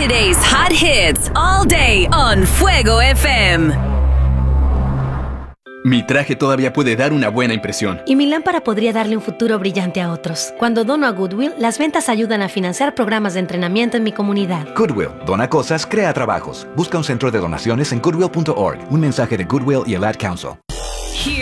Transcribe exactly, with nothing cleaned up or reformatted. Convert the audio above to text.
Friday's hot hits all day on Fuego F M. Mi traje todavía puede dar una buena impresión. Y mi lámpara podría darle un futuro brillante a otros. Cuando dono a Goodwill, las ventas ayudan a financiar programas de entrenamiento en mi comunidad. Goodwill, dona cosas, crea trabajos. Busca un centro de donaciones en goodwill punto org. Un mensaje de Goodwill y el Ad Council.